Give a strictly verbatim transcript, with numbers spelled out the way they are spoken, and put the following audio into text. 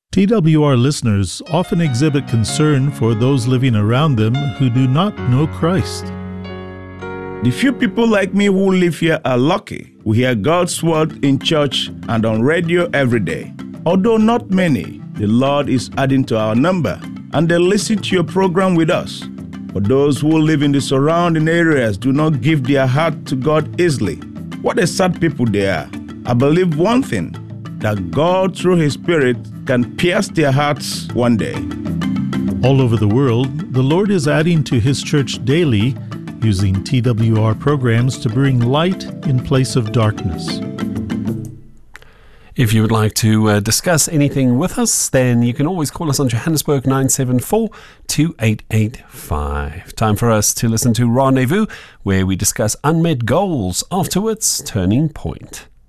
T W R listeners often exhibit concern for those living around them who do not know Christ. The few people like me who live here are lucky. We hear God's word in church and on radio every day. Although not many, the Lord is adding to our number, and they listen to your program with us. But those who live in the surrounding areas do not give their heart to God easily. What a sad people they are. I believe one thing, that God through His Spirit can pierce their hearts one day. All over the world, the Lord is adding to His church daily, using T W R programs to bring light in place of darkness. If you would like to uh, discuss anything with us, then you can always call us on Johannesburg nine seven four, two eight eight five. Time for us to listen to Rendezvous, where we discuss unmet goals. Afterwards, Turning Point.